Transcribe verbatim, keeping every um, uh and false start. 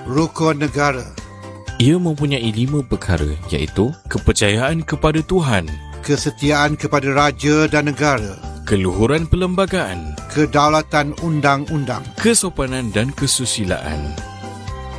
Rukun negara. Ia mempunyai lima perkara, iaitu kepercayaan kepada Tuhan, Kesetiaan kepada raja dan negara, keluhuran perlembagaan, kedaulatan undang-undang, kesopanan dan kesusilaan.